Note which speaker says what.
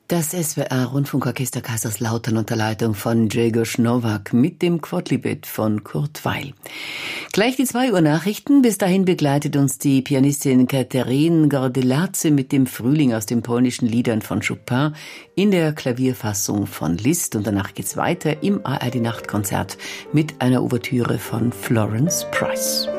Speaker 1: Das SWR-Rundfunkorchester Kaiserslautern unter Leitung von Grzegorz Nowak mit dem Quodlibet von Kurt Weil. Gleich die 2 Uhr Nachrichten. Bis dahin begleitet uns die Pianistin Katerine Gordeladze mit dem Frühling aus den polnischen Liedern von Chopin in der Klavierfassung von Liszt. Und danach geht's weiter im ARD-Nachtkonzert mit einer Ouvertüre von Florence Price.